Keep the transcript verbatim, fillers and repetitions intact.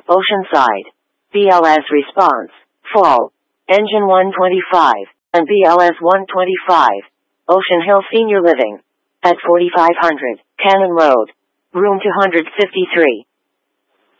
Oceanside. B L S response, full. Engine one twenty-five, and B L S one twenty-five. Ocean Hill Senior Living. At forty-five hundred, Cannon Road. Room two hundred fifty-three.